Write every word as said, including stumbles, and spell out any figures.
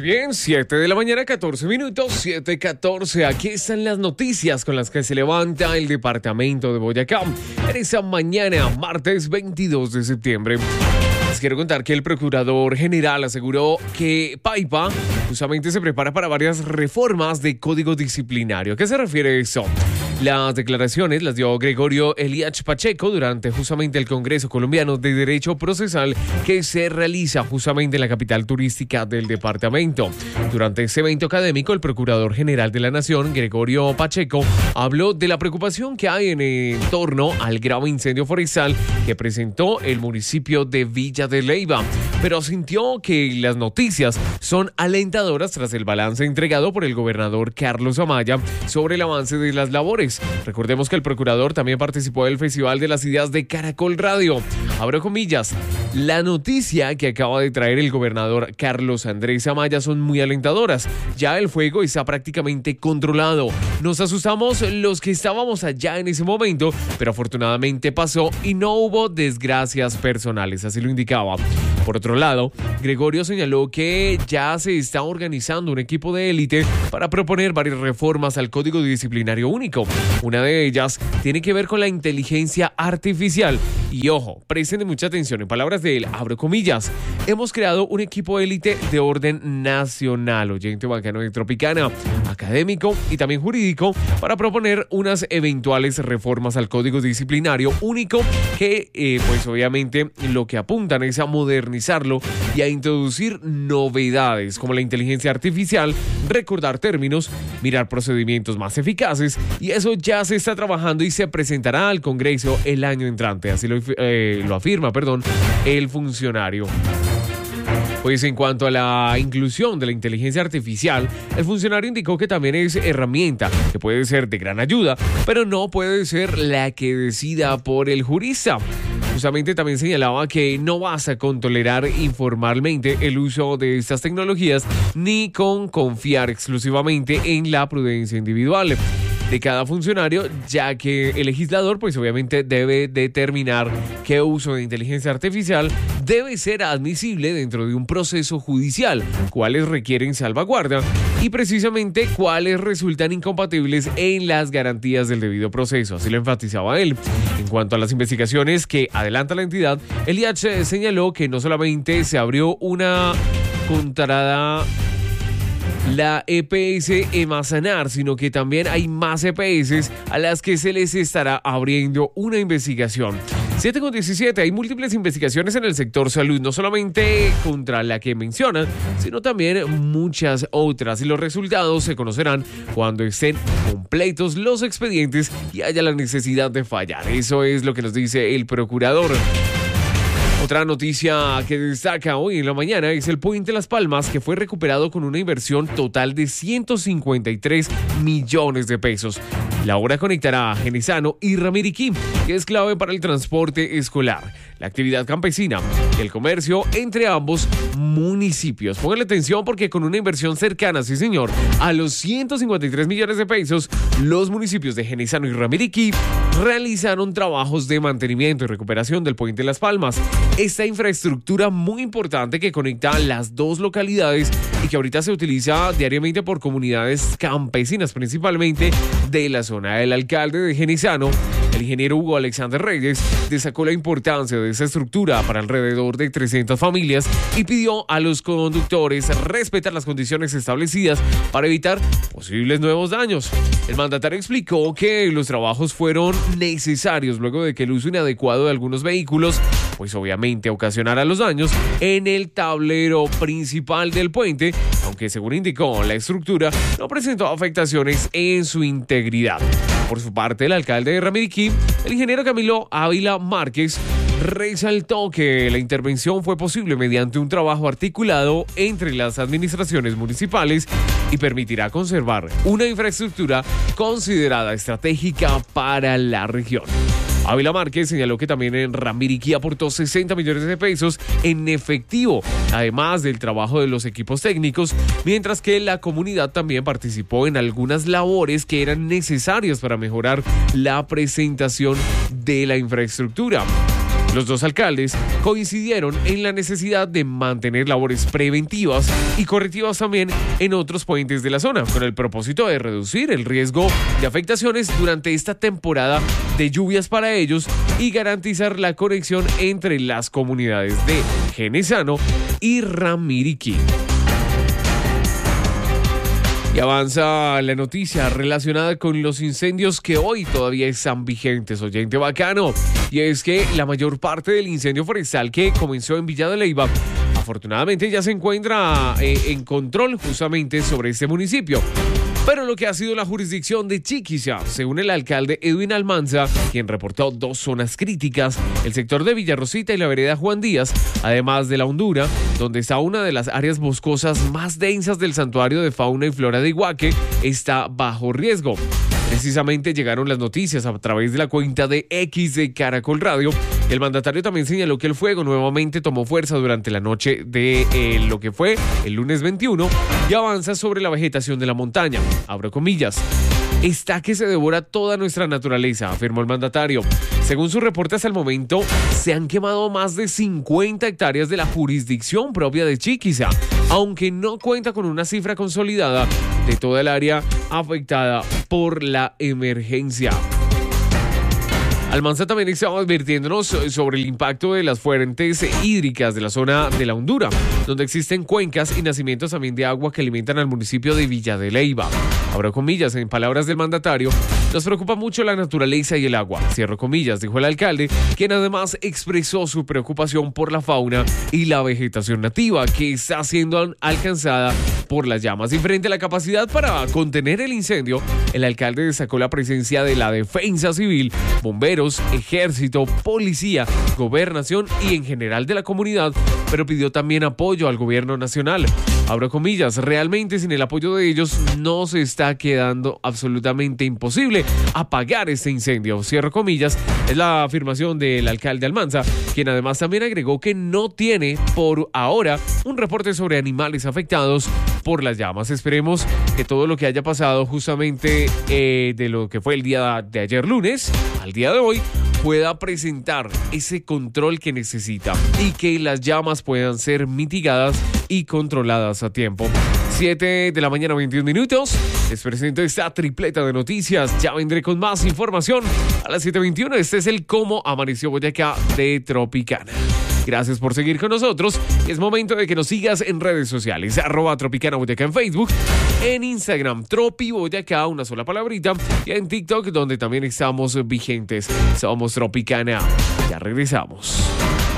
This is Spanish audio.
bien, siete de la mañana, catorce minutos, siete catorce. Aquí están las noticias con las que se levanta el departamento de Boyacá en esa mañana, martes veintidós de septiembre. Les quiero contar que el procurador general aseguró que Paipa justamente se prepara para varias reformas de código disciplinario. ¿A qué se refiere eso? Las declaraciones las dio Gregorio Eliach Pacheco durante justamente el Congreso Colombiano de Derecho Procesal que se realiza justamente en la capital turística del departamento. Durante ese evento académico, el Procurador General de la Nación, Gregorio Pacheco, habló de la preocupación que hay en, en torno al grave incendio forestal que presentó el municipio de Villa de Leyva, pero sintió que las noticias son alentadoras tras el balance entregado por el gobernador Carlos Amaya sobre el avance de las labores. Recordemos que el procurador también participó del Festival de las Ideas de Caracol Radio. Abro comillas, la noticia que acaba de traer el gobernador Carlos Andrés Amaya son muy alentadoras. Ya el fuego está prácticamente controlado. Nos asustamos los que estábamos allá en ese momento, pero afortunadamente pasó y no hubo desgracias personales, así lo indicaba. Por otro lado, Gregorio señaló que ya se está organizando un equipo de élite para proponer varias reformas al Código Disciplinario Único. Una de ellas tiene que ver con la inteligencia artificial. Y ojo, presten mucha atención, en palabras de él, abro comillas, hemos creado un equipo élite de orden nacional, oyente bacano de Tropicana, académico y también jurídico, para proponer unas eventuales reformas al Código Disciplinario Único que, eh, pues obviamente, lo que apuntan es a modernizarlo y a introducir novedades como la inteligencia artificial, recordar términos, mirar procedimientos más eficaces, y eso ya se está trabajando y se presentará al Congreso el año entrante, así lo, eh, lo afirma, perdón, el funcionario. Pues en cuanto a la inclusión de la inteligencia artificial, el funcionario indicó que también es herramienta que puede ser de gran ayuda, pero no puede ser la que decida por el jurista. Justamente también señalaba que no basta con tolerar informalmente el uso de estas tecnologías ni con confiar exclusivamente en la prudencia individual de cada funcionario, ya que el legislador pues obviamente debe determinar qué uso de inteligencia artificial debe ser admisible dentro de un proceso judicial, cuáles requieren salvaguarda y precisamente cuáles resultan incompatibles en las garantías del debido proceso, así lo enfatizaba él. En cuanto a las investigaciones que adelanta la entidad, el I H señaló que no solamente se abrió una contrada la E P S Emasanar, sino que también hay más E P S a las que se les estará abriendo una investigación. siete con diecisiete, hay múltiples investigaciones en el sector salud, no solamente contra la que mencionan, sino también muchas otras, y los resultados se conocerán cuando estén completos los expedientes y haya la necesidad de fallar. Eso es lo que nos dice el procurador. Otra noticia que destaca hoy en la mañana es el Puente Las Palmas, que fue recuperado con una inversión total de ciento cincuenta y tres millones de pesos. La obra conectará a Genesano y Ramiriquí, que es clave para el transporte escolar, la actividad campesina y el comercio entre ambos municipios. Pónganle atención porque con una inversión cercana, sí señor, a los ciento cincuenta y tres millones de pesos, los municipios de Genesano y Ramiriquí realizaron trabajos de mantenimiento y recuperación del Puente Las Palmas. Esta infraestructura muy importante que conecta las dos localidades y que ahorita se utiliza diariamente por comunidades campesinas, principalmente de la zona. El alcalde de Genesano, el ingeniero Hugo Alexander Reyes, destacó la importancia de esa estructura para alrededor de trescientas familias y pidió a los conductores respetar las condiciones establecidas para evitar posibles nuevos daños. El mandatario explicó que los trabajos fueron necesarios luego de que el uso inadecuado de algunos vehículos pues obviamente ocasionará los daños en el tablero principal del puente, aunque según indicó la estructura no presentó afectaciones en su integridad. Por su parte, el alcalde de Ramiriquí, el ingeniero Camilo Ávila Márquez, resaltó que la intervención fue posible mediante un trabajo articulado entre las administraciones municipales y permitirá conservar una infraestructura considerada estratégica para la región. Ávila Márquez señaló que también en Ramiriquí aportó sesenta millones de pesos en efectivo, además del trabajo de los equipos técnicos, mientras que la comunidad también participó en algunas labores que eran necesarias para mejorar la presentación de la infraestructura. Los dos alcaldes coincidieron en la necesidad de mantener labores preventivas y correctivas también en otros puentes de la zona, con el propósito de reducir el riesgo de afectaciones durante esta temporada de lluvias para ellos y garantizar la conexión entre las comunidades de Genesano y Ramiriquí. Y avanza la noticia relacionada con los incendios que hoy todavía están vigentes, oyente bacano. Y es que la mayor parte del incendio forestal que comenzó en Villa de Leyva, afortunadamente ya se encuentra eh, en control justamente sobre este municipio. Pero lo que ha sido la jurisdicción de Chiquiza, según el alcalde Edwin Almanza, quien reportó dos zonas críticas, el sector de Villarrosita y la vereda Juan Díaz, además de la Hondura, donde está una de las áreas boscosas más densas del santuario de fauna y flora de Iguaque, está bajo riesgo. Precisamente llegaron las noticias a través de la cuenta de X de Caracol Radio. El mandatario también señaló que el fuego nuevamente tomó fuerza durante la noche de eh, lo que fue el lunes veintiuno y avanza sobre la vegetación de la montaña. Abro comillas. Está que se devora toda nuestra naturaleza, afirmó el mandatario. Según su reporte hasta el momento, se han quemado más de cincuenta hectáreas de la jurisdicción propia de Chiquiza, aunque no cuenta con una cifra consolidada de toda el área afectada por la emergencia. Almanza también estaba advirtiéndonos sobre el impacto de las fuentes hídricas de la zona de la Hondura, donde existen cuencas y nacimientos también de agua que alimentan al municipio de Villa de Leyva. Abro comillas, en palabras del mandatario, nos preocupa mucho la naturaleza y el agua. Cierro comillas, dijo el alcalde, quien además expresó su preocupación por la fauna y la vegetación nativa que está siendo alcanzada por las llamas. Y frente a la capacidad para contener el incendio, el alcalde destacó la presencia de la defensa civil, bomberos, ejército, policía, gobernación y en general de la comunidad, pero pidió también apoyo al gobierno nacional. Abro comillas, realmente sin el apoyo de ellos no se está quedando absolutamente imposible apagar este incendio. Cierro comillas, es la afirmación del alcalde Almanza, quien además también agregó que no tiene por ahora un reporte sobre animales afectados por las llamas. Esperemos que todo lo que haya pasado justamente eh, de lo que fue el día de ayer lunes al día de hoy pueda presentar ese control que necesita y que las llamas puedan ser mitigadas y controladas a tiempo. siete de la mañana, veintiún minutos. Les presento esta tripleta de noticias. Ya vendré con más información a las siete veintiuno. Este es el Cómo Amaneció Boyacá de Tropicana. Gracias por seguir con nosotros. Es momento de que nos sigas en redes sociales. Arroba Tropicana Boyacá en Facebook. En Instagram, Tropi Boyacá, una sola palabrita. Y en TikTok, donde también estamos vigentes. Somos Tropicana. Ya regresamos.